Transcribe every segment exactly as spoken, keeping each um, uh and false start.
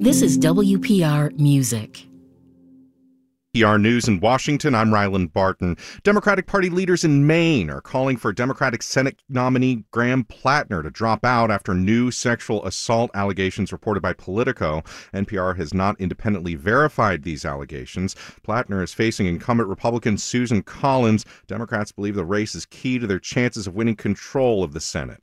This is W P R Music. W P R News in Washington, I'm Ryland Barton. Democratic Party leaders in Maine are calling for Democratic Senate nominee Graham Plattner to drop out after new sexual assault allegations reported by Politico. N P R has not independently verified these allegations. Plattner is facing incumbent Republican Susan Collins. Democrats believe the race is key to their chances of winning control of the Senate.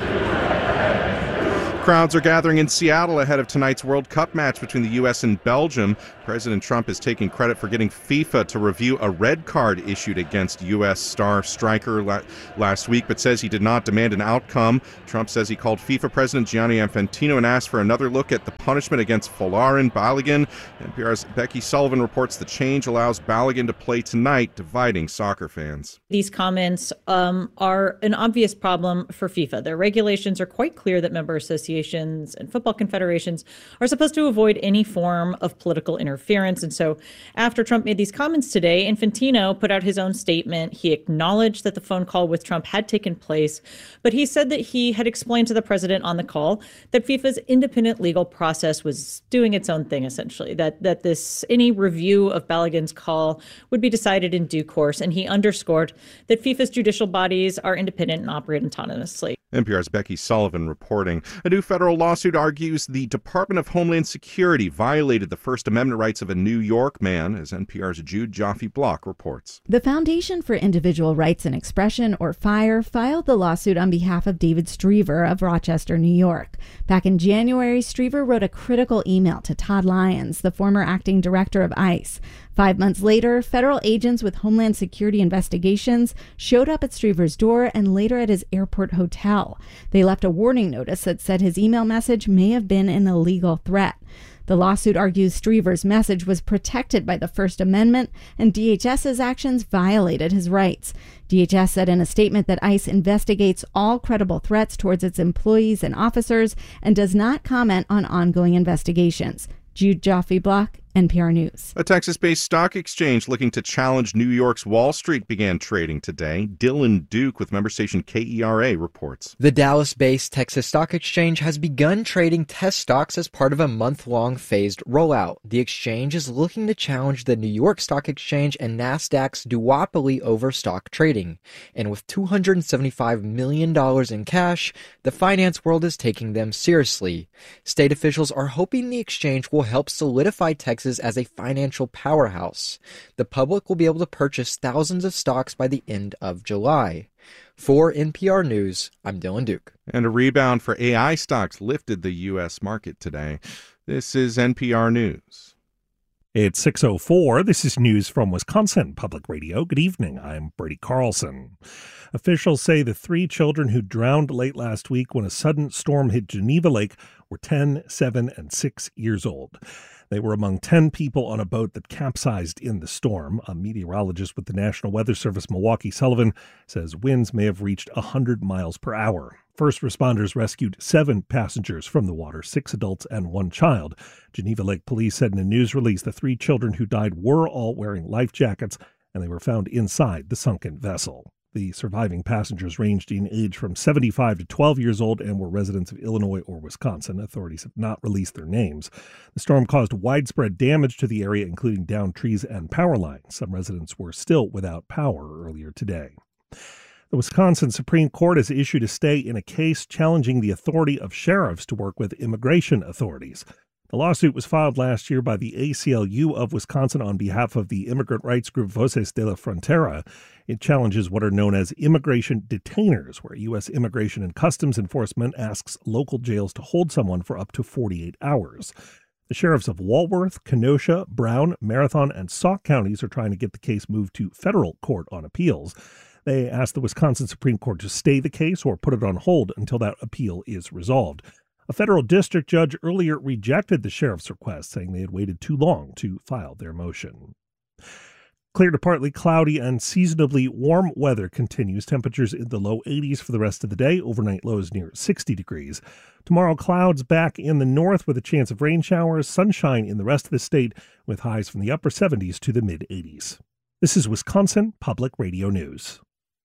Crowds are gathering in Seattle ahead of tonight's World Cup match between the U S and Belgium. President Trump is taking credit for getting FIFA to review a red card issued against U S star striker la- last week, but says he did not demand an outcome. Trump says he called FIFA President Gianni Infantino and asked for another look at the punishment against Folarin Balogun. N P R's Becky Sullivan reports the change allows Balogun to play tonight, dividing soccer fans. These comments um, are an obvious problem for FIFA. Their regulations are quite clear that member associations and football confederations are supposed to avoid any form of political interference. And so after Trump made these comments today, Infantino put out his own statement. He acknowledged that the phone call with Trump had taken place, but he said that he had explained to the president on the call that FIFA's independent legal process was doing its own thing, essentially, that that this any review of Balogun's call would be decided in due course. And he underscored that FIFA's judicial bodies are independent and operate autonomously. N P R's Becky Sullivan reporting. A new federal lawsuit argues the Department of Homeland Security violated the First Amendment rights of a New York man, as N P R's Jude Joffe-Block reports. The Foundation for Individual Rights and Expression, or FIRE, filed the lawsuit on behalf of David Striever of Rochester, New York. Back in January, Striever wrote a critical email to Todd Lyons, the former acting director of ICE. Five months later, federal agents with Homeland Security investigations showed up at Striever's door and later at his airport hotel. They left a warning notice that said his email message may have been an illegal threat. The lawsuit argues Striever's message was protected by the First Amendment and DHS's actions violated his rights. D H S said in a statement that ICE investigates all credible threats towards its employees and officers and does not comment on ongoing investigations. Jude Joffe-Block, N P R News. A Texas-based stock exchange looking to challenge New York's Wall Street began trading today. Dylan Duke with member station K E R A reports. The Dallas-based Texas Stock Exchange has begun trading test stocks as part of a month-long phased rollout. The exchange is looking to challenge the New York Stock Exchange and Nasdaq's duopoly over stock trading. And with two hundred seventy-five million dollars in cash, the finance world is taking them seriously. State officials are hoping the exchange will help solidify Texas as a financial powerhouse. The public will be able to purchase thousands of stocks by the end of July. For N P R News, I'm Dylan Duke. And a rebound for A I stocks lifted the U S market today. This is N P R News. It's six oh four. This is news from Wisconsin Public Radio. Good evening. I'm Brady Carlson. Officials say the three children who drowned late last week when a sudden storm hit Geneva Lake were ten, seven, and six years old. They were among ten people on a boat that capsized in the storm. A meteorologist with the National Weather Service, Milwaukee Sullivan, says winds may have reached one hundred miles per hour. First responders rescued seven passengers from the water, six adults and one child. Geneva Lake Police said in a news release the three children who died were all wearing life jackets, and they were found inside the sunken vessel. The surviving passengers ranged in age from seventy-five to twelve years old and were residents of Illinois or Wisconsin. Authorities have not released their names. The storm caused widespread damage to the area, including downed trees and power lines. Some residents were still without power earlier today. The Wisconsin Supreme Court has issued a stay in a case challenging the authority of sheriffs to work with immigration authorities. The lawsuit was filed last year by the A C L U of Wisconsin on behalf of the immigrant rights group Voces de la Frontera. It challenges what are known as immigration detainers, where U S Immigration and Customs Enforcement asks local jails to hold someone for up to forty-eight hours. The sheriffs of Walworth, Kenosha, Brown, Marathon, and Sauk counties are trying to get the case moved to federal court on appeals. They asked the Wisconsin Supreme Court to stay the case or put it on hold until that appeal is resolved. A federal district judge earlier rejected the sheriff's request, saying they had waited too long to file their motion. Clear to partly cloudy and seasonably warm weather continues. Temperatures in the low eighties for the rest of the day. Overnight lows near sixty degrees. Tomorrow, clouds back in the north with a chance of rain showers. Sunshine in the rest of the state with highs from the upper seventies to the mid-eighties. This is Wisconsin Public Radio News.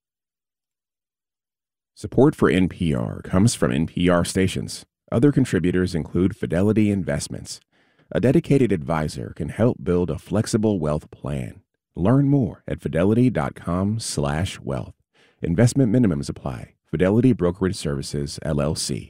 Support for N P R comes from N P R stations. Other contributors include Fidelity Investments. A dedicated advisor can help build a flexible wealth plan. Learn more at fidelity.com slash wealth. Investment minimums apply. Fidelity Brokerage Services, L L C.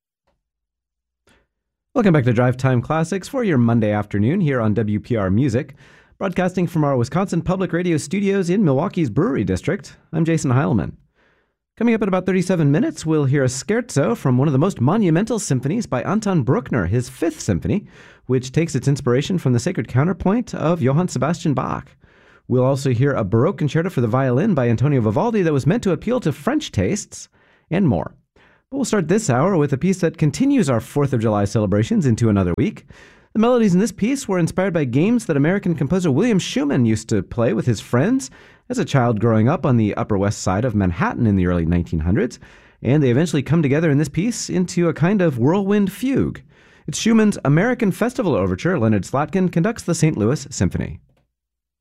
Welcome back to Drive Time Classics for your Monday afternoon here on W P R Music. Broadcasting from our Wisconsin Public Radio studios in Milwaukee's Brewery District, I'm Jason Heilman. Coming up in about thirty-seven minutes, we'll hear a scherzo from one of the most monumental symphonies by Anton Bruckner, his Fifth Symphony, which takes its inspiration from the sacred counterpoint of Johann Sebastian Bach. We'll also hear a Baroque concerto for the violin by Antonio Vivaldi that was meant to appeal to French tastes, and more. But we'll start this hour with a piece that continues our fourth of July celebrations into another week. The melodies in this piece were inspired by games that American composer William Schumann used to play with his friends as a child growing up on the Upper West Side of Manhattan in the early nineteen hundreds, and they eventually come together in this piece into a kind of whirlwind fugue. It's Schumann's American Festival Overture. Leonard Slatkin conducts the Saint Louis Symphony.